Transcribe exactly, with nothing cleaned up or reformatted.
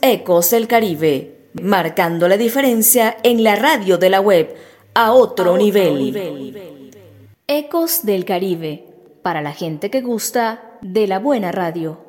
Ecos del Caribe, marcando la diferencia en la radio de la web a otro, a otro nivel. nivel. Ecos del Caribe, para la gente que gusta de la buena radio.